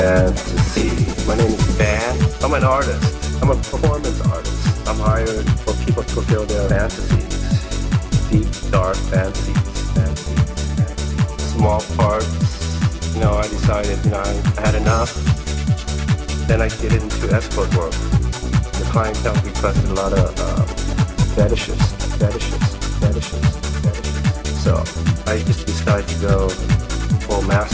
Fantasy. My name is Van. I'm an artist. I'm a performance artist. I'm hired for people to fulfill their fantasies. Deep, dark fantasies. Small parts. I decided, I had enough. Then I get into escort work. The clientele requested a lot of fetishes. So I just decided to go full master.